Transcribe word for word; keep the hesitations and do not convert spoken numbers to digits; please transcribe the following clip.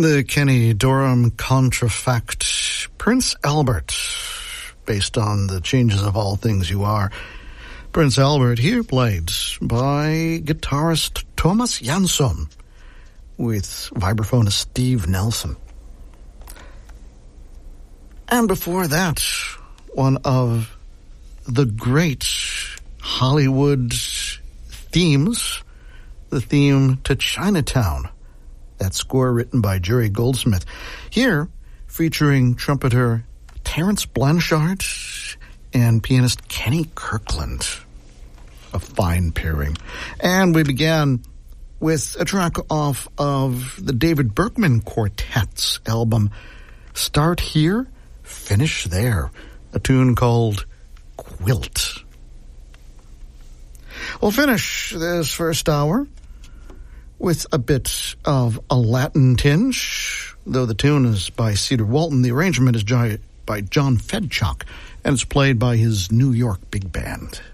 The Kenny Dorham Contrafact, Prince Albert, based on the Changes of All Things You Are. Prince Albert here played by guitarist Thomas Jansson with vibraphonist Steve Nelson. And before that, one of the great Hollywood themes, the theme to Chinatown. That score written by Jerry Goldsmith. Here, featuring trumpeter Terence Blanchard and pianist Kenny Kirkland. A fine pairing. And we began with a track off of the David Berkman Quartet's album, Start Here, Finish There. A tune called Quilt. We'll finish this first hour with a bit of a Latin tinge, though the tune is by Cedar Walton. The arrangement is by John Fedchuk, and it's played by his New York Big Band.